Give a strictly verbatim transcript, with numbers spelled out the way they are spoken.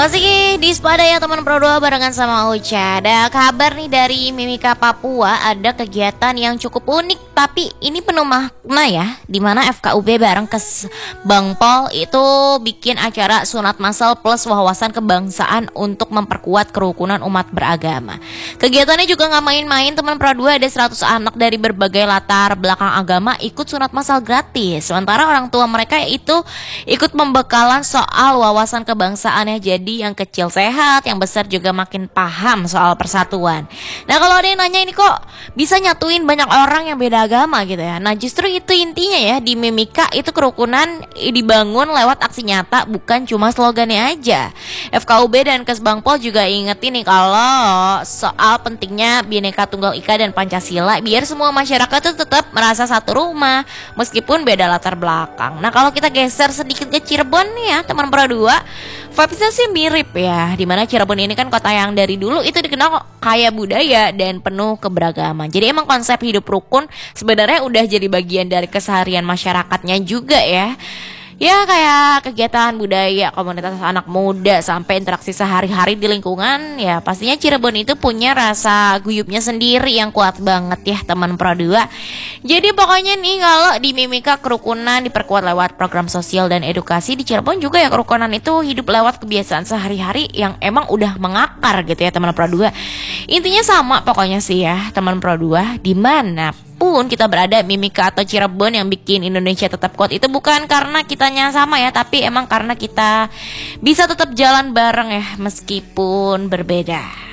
Masih di Spada ya teman Pro dua barengan sama Uca. Ada kabar nih dari Mimika Papua, ada kegiatan yang cukup unik tapi ini penuh makna ya, dimana F K U B bareng Kes Bangpol itu bikin acara sunat massal plus wawasan kebangsaan untuk memperkuat kerukunan umat beragama. Kegiatannya juga nggak main-main teman Pro dua, ada seratus anak dari berbagai latar belakang agama ikut sunat massal gratis. Sementara orang tua mereka itu ikut membekalan soal wawasan kebangsaannya. Jadi yang kecil sehat, yang besar juga makin paham soal persatuan. Nah kalau ada yang nanya ini kok bisa nyatuin banyak orang yang beda agama gitu ya. Nah justru itu intinya ya, di Mimika itu kerukunan dibangun lewat aksi nyata, bukan cuma slogannya aja. F K U B dan Kes Bangpol juga ingetin nih kalau soal pentingnya Bhinneka Tunggal Ika dan Pancasila, biar semua masyarakat itu tetap merasa satu rumah meskipun beda latar belakang. Nah kalau kita geser sedikit ke Cirebon nih ya teman Pro dua, vibesnya sih mirip ya, dimana Cirebon ini kan kota yang dari dulu itu dikenal kaya budaya dan penuh keberagaman. Jadi emang konsep hidup rukun sebenarnya udah jadi bagian dari keseharian masyarakatnya juga ya. Ya kayak kegiatan budaya, komunitas anak muda, sampai interaksi sehari-hari di lingkungan. Ya pastinya Cirebon itu punya rasa guyupnya sendiri yang kuat banget ya teman Pro dua. Jadi pokoknya nih kalau di Mimika kerukunan diperkuat lewat program sosial dan edukasi, di Cirebon juga ya kerukunan itu hidup lewat kebiasaan sehari-hari yang emang udah mengakar gitu ya teman Pro dua. Intinya sama pokoknya sih ya teman Pro dua, dimana pun kita berada, Mimika atau Cirebon yang bikin Indonesia tetap kuat itu bukan karena kitanya sama ya, tapi emang karena kita bisa tetap jalan bareng ya meskipun berbeda.